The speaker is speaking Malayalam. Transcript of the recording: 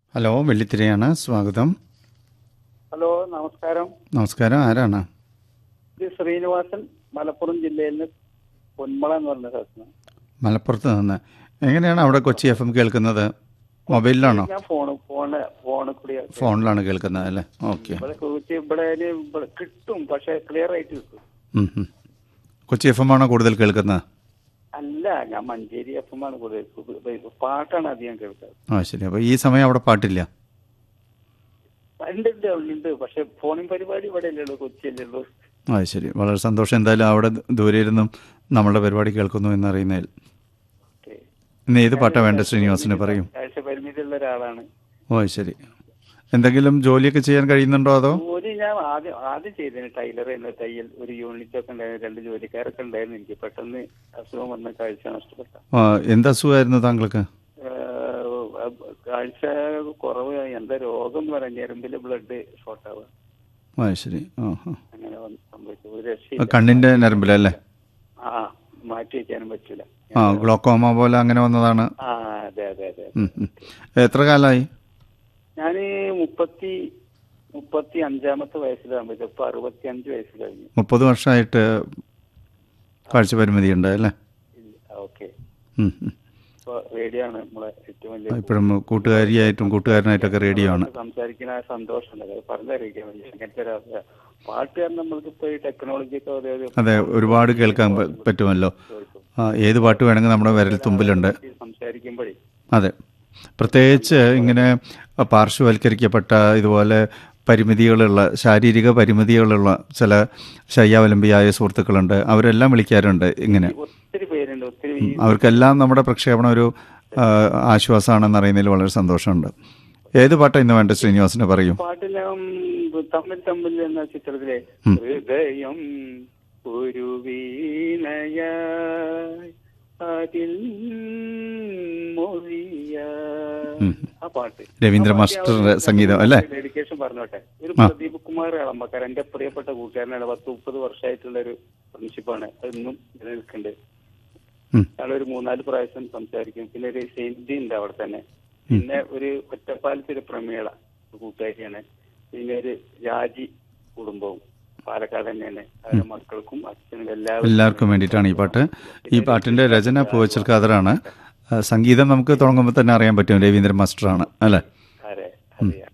ഹലോ, വെള്ളിത്തിരയാണ്. സ്വാഗതം. ഹലോ, നമസ്കാരം. നമസ്കാരം. ആരാണ്? ഇത് ശ്രീനിവാസൻ, മലപ്പുറം ജില്ലയിൽ നിന്ന് പൊന്മള എന്ന് പറഞ്ഞ സ്ഥലത്ത്. മലപ്പുറത്ത് നിന്ന്. എങ്ങനെയാണ് അവിടെ കൊച്ചി എഫ് എം കേൾക്കുന്നത്? മൊബൈലിലാണോ? ഞാൻ ഫോണ് കൂടി ഫോണിലാണ് കേൾക്കുന്നത് അല്ലേ? ഓക്കെ. ഇവിടെ കിട്ടും, പക്ഷെ ക്ലിയർ ആയിട്ട് കിട്ടും. കൊച്ചി എഫ് എം ആണോ കൂടുതൽ കേൾക്കുന്നത്? അല്ല, ഞാൻ മഞ്ചേരി എഫ് എം ആണ് കൂടുതൽ. പാട്ടാണ് അധികം കേൾക്കാറ്. ശരി. അപ്പോൾ ഈ സമയം അവിടെ പാട്ടില്ല? ഉണ്ട്, പക്ഷെ ഫോണിംഗ് പരിപാടി ഇവിടെ അല്ലേ ഉള്ളൂ, കൊച്ചിയല്ലേ ഉള്ളൂ. ശരി. വളരെ സന്തോഷം. എന്തായാലും അവിടെ ദൂരെ ഇരുന്നും നമ്മളുടെ പരിപാടി കേൾക്കുന്നു എന്നറിയുന്നതിൽ. ഇന്ന് ഏത് പാട്ടാണ് വേണ്ടത് ശ്രീനിവാസിന്? പറയും. പരിമിതി ഉള്ള ഒരാളാണ്. ശരി. എന്തെങ്കിലും ജോലിയൊക്കെ ചെയ്യാൻ കഴിയുന്നുണ്ടോ? അതോ ജോലി ഞാൻ ആദ്യം ചെയ്തതിന് ടൈലർ എന്ന തയ്യൽ ഒരു യൂണിറ്റ് ഒക്കെ ഉണ്ടായിരുന്നു, 2 ജോലിക്കാരൊക്കെ ഉണ്ടായിരുന്നു. എനിക്ക് പെട്ടെന്ന് അസുഖം വന്ന കാഴ്ച നഷ്ടപ്പെട്ട. എന്ത് അസുഖമായിരുന്നു താങ്കൾക്ക്? കാഴ്ച കുറവ്. എന്താ രോഗം എന്ന് പറയാൻ, ഞരമ്പില് ബ്ലഡ് ഷോർട്ട് ആവുക. ശരി. അങ്ങനെ സംഭവിച്ചു. ഒരു രക്ഷയില്ല. കണ്ണിന്റെ നരമ്പിലല്ലേ? മാറ്റി വയ്ക്കാനും പറ്റൂല. ഗ്ലോക്കോമ പോലെ അങ്ങനെ വന്നതാണ്. അതെ അതെ അതെ. എത്ര കാലമായി? ഞാന് 35-ാമത്തെ വയസ്സിലാകുമ്പോ ഇപ്പൊ 65 വയസ്സ് കഴിഞ്ഞു. 30 വർഷമായിട്ട് കാഴ്ച പരിമിതി ഉണ്ട് അല്ലേ? ഓക്കെ. റേഡിയോ ആണ് നമ്മളെ ഏറ്റവും വലിയ. ഇപ്പോഴും കൂട്ടുകാരിയായിട്ടും കൂട്ടുകാരനായിട്ടൊക്കെ റേഡിയോ ആണ്. സംസാരിക്കുന്ന സന്തോഷമുണ്ട്, പറഞ്ഞറിയിക്കാൻ വയ്യ. അങ്ങനത്തെ ഒരു പാട്ടുകാരൻ നമ്മൾക്ക് ഇപ്പൊ ഈ ടെക്നോളജി ഒക്കെ അതെ, ഒരുപാട് കേൾക്കാൻ പറ്റുമല്ലോ. ഏത് പാട്ട് വേണമെങ്കിൽ നമ്മുടെ വിരൽ തുമ്പിലുണ്ട്. സംസാരിക്കുമ്പോഴേ. അതെ, പ്രത്യേകിച്ച് ഇങ്ങനെ പാർശ്വവൽക്കരിക്കപ്പെട്ട ഇതുപോലെ പരിമിതികളുള്ള, ശാരീരിക പരിമിതികളുള്ള ചില ശയ്യാവലംബിയായ സുഹൃത്തുക്കളുണ്ട്. അവരെല്ലാം വിളിക്കാറുണ്ട് ഇങ്ങനെ. ഒത്തിരി പേരുണ്ട്. അവർക്കെല്ലാം നമ്മുടെ പ്രക്ഷേപണം ഒരു ആശ്വാസമാണെന്ന് അറിയുന്നതിൽ വളരെ സന്തോഷമുണ്ട്. ഏത് പാട്ടാണ് ഇന്ന് വേണ്ട ശ്രീനിവാസിന്? പറയും. പാട്ടെല്ലാം തമ്മിൽ എന്ന ചിത്രത്തിലെ ഹൃദയം ഒരു വീണയായി അതിൽ ആ പാട്ട് രവീന്ദ്ര മാസ്റ്ററുടെ സംഗീതം അല്ലേ? ഡെഡിക്കേഷൻ പറഞ്ഞോട്ടെ. ഒരു പ്രദീപ് കുമാർ ഇളമ്പക്കാരൻ, എന്റെ പ്രിയപ്പെട്ട കൂട്ടുകാരനാണ്. 10-30 വർഷമായിട്ടുള്ള ഒരു ഫ്രണ്ട്ഷിപ്പാണ്. അതൊന്നും നിലനിൽക്കുന്നുണ്ട്. ഞങ്ങളൊരു 3-4 പ്രാവശ്യം സംസാരിക്കും. പിന്നെ ഒരു സെയിൻറ്റി ഉണ്ട് അവിടെ തന്നെ. പിന്നെ ഒരു ഒറ്റപ്പാലത്തെ ഒരു പ്രമേള കൂട്ടുകാരിയാണ്. പിന്നെ ഒരു രാജി കുടുംബവും പാലക്കാട് തന്നെയാണ്. അവരുടെ മക്കൾക്കും അച്ഛനും എല്ലാവർക്കും വേണ്ടിയിട്ടാണ് ഈ പാട്ട്. ഈ പാട്ടിന്റെ രചന പൂവച്ചൽ ഖാദറാണ്. സംഗീതം നമുക്ക് തുടങ്ങുമ്പോൾ തന്നെ അറിയാൻ പറ്റും രവീന്ദ്ര മാസ്റ്ററാണ് അല്ലേ? അതെ.